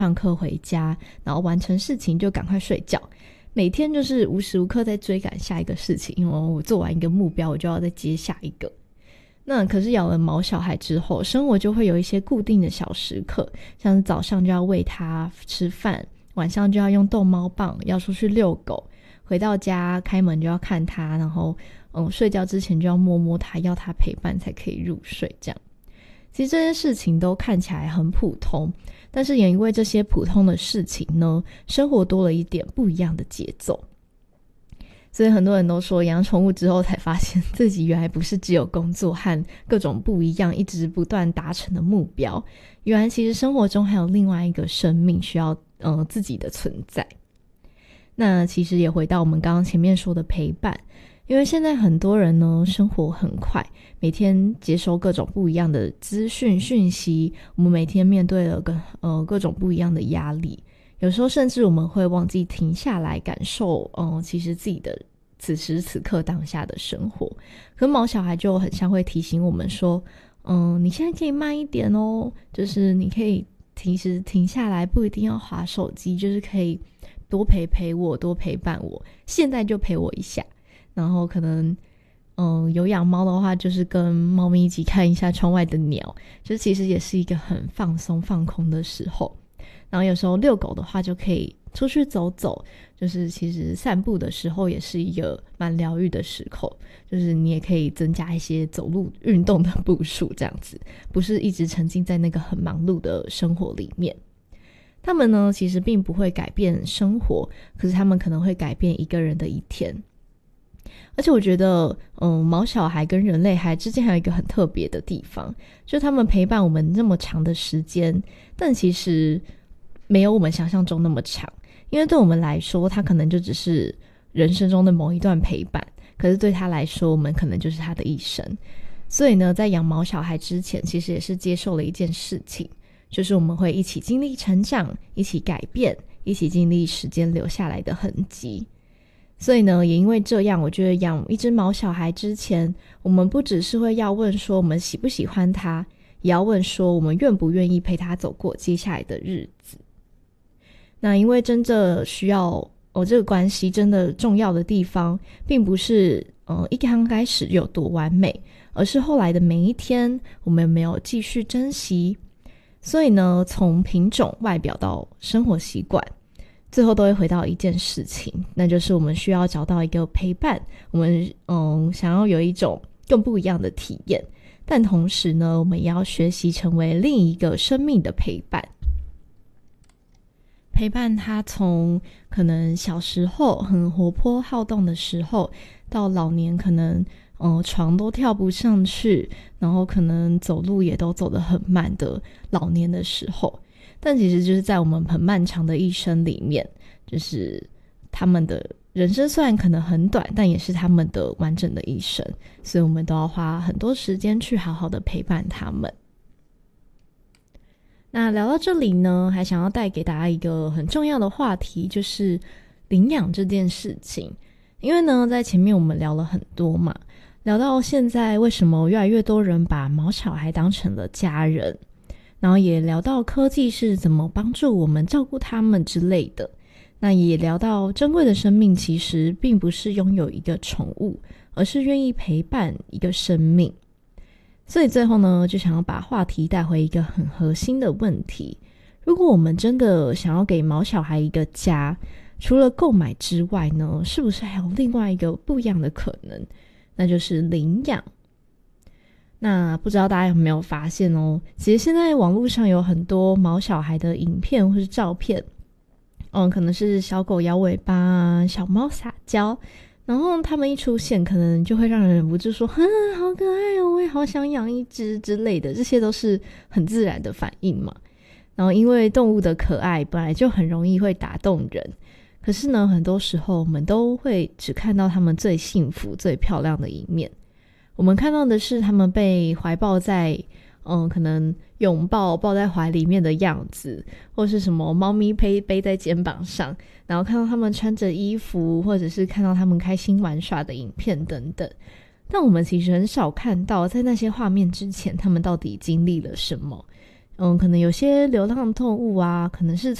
上课回家，然后完成事情就赶快睡觉，每天就是无时无刻在追赶下一个事情，因为我做完一个目标我就要再接下一个。那可是养了毛小孩之后，生活就会有一些固定的小时刻，像是早上就要喂他吃饭，晚上就要用逗猫棒，要出去遛狗，回到家开门就要看他，然后睡觉之前就要摸摸他，要他陪伴才可以入睡这样。其实这些事情都看起来很普通，但是也因为这些普通的事情呢，生活多了一点不一样的节奏。所以很多人都说养宠物之后才发现自己原来不是只有工作和各种不一样一直不断达成的目标，原来其实生活中还有另外一个生命需要自己的存在。那其实也回到我们刚刚前面说的陪伴，因为现在很多人呢生活很快，每天接收各种不一样的资讯讯息，我们每天面对了各种不一样的压力，有时候甚至我们会忘记停下来感受其实自己的此时此刻当下的生活。可毛小孩就很像会提醒我们说你现在可以慢一点哦，就是你可以其实停下来，不一定要滑手机，就是可以多陪我，多陪伴我，现在就陪我一下。然后可能有养猫的话，就是跟猫咪一起看一下窗外的鸟，就其实也是一个很放松放空的时候。然后有时候遛狗的话就可以出去走走，就是其实散步的时候也是一个蛮疗愈的时候，就是你也可以增加一些走路运动的步数，这样子不是一直沉浸在那个很忙碌的生活里面。他们呢其实并不会改变生活，可是他们可能会改变一个人的一天。而且我觉得毛小孩跟人类孩之间还有一个很特别的地方，就是他们陪伴我们那么长的时间，但其实没有我们想象中那么长。因为对我们来说他可能就只是人生中的某一段陪伴，可是对他来说我们可能就是他的一生。所以呢在养毛小孩之前，其实也是接受了一件事情，就是我们会一起经历成长，一起改变，一起经历时间留下来的痕迹。所以呢也因为这样，我觉得养一只毛小孩之前，我们不只是会要问说我们喜不喜欢他，也要问说我们愿不愿意陪他走过接下来的日子。那因为真正需要这个关系真的重要的地方，并不是一刚开始有多完美，而是后来的每一天我们有没有继续珍惜。所以呢从品种、外表到生活习惯，最后都会回到一件事情，那就是我们需要找到一个陪伴，我们想要有一种更不一样的体验，但同时呢我们也要学习成为另一个生命的陪伴。陪伴他从可能小时候很活泼好动的时候，到老年可能床都跳不上去，然后可能走路也都走得很慢的老年的时候。但其实就是在我们很漫长的一生里面，就是他们的人生虽然可能很短，但也是他们的完整的一生，所以我们都要花很多时间去好好的陪伴他们。那聊到这里呢，还想要带给大家一个很重要的话题，就是领养这件事情。因为呢在前面我们聊了很多嘛，聊到现在为什么越来越多人把毛小孩当成了家人，然后也聊到科技是怎么帮助我们照顾他们之类的。那也聊到珍贵的生命其实并不是拥有一个宠物，而是愿意陪伴一个生命。所以最后呢就想要把话题带回一个很核心的问题，如果我们真的想要给毛小孩一个家，除了购买之外呢，是不是还有另外一个不一样的可能，那就是领养。那不知道大家有没有发现其实现在网络上有很多毛小孩的影片或是照片，可能是小狗摇尾巴啊，小猫撒娇，然后他们一出现可能就会让人忍不住说好可爱哦，我也好想养一只之类的，这些都是很自然的反应嘛。然后因为动物的可爱本来就很容易会打动人，可是呢很多时候我们都会只看到他们最幸福最漂亮的一面，我们看到的是他们被怀抱在可能拥抱抱在怀里面的样子，或是什么猫咪背在肩膀上，然后看到他们穿着衣服，或者是看到他们开心玩耍的影片等等。但我们其实很少看到在那些画面之前他们到底经历了什么， 可能有些流浪动物啊，可能是